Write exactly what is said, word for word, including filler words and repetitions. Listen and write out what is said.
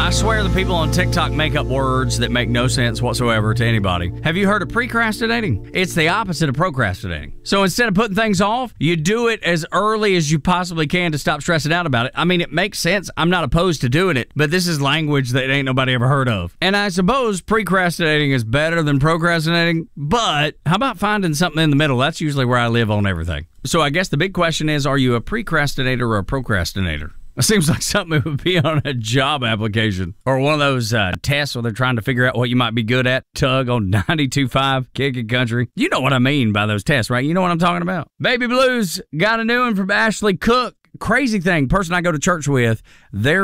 I swear the people on TikTok make up words that make no sense whatsoever to anybody. Have you heard of precrastinating? It's the opposite of procrastinating. So instead of putting things off, you do it as early as you possibly can to stop stressing out about it. I mean, it makes sense. I'm not opposed to doing it, but this is language that ain't nobody ever heard of. And I suppose precrastinating is better than procrastinating, but how about finding something in the middle? That's usually where I live on everything. So I guess the big question is, are you a precrastinator or a procrastinator? It seems like something that would be on a job application or one of those uh, tests where they're trying to figure out what you might be good at. Tug on ninety-two point five Kicking Country. You know what I mean by those tests, right? You know what I'm talking about. Baby Blues got a new one from Ashley Cook. Crazy thing, person I go to church with, they're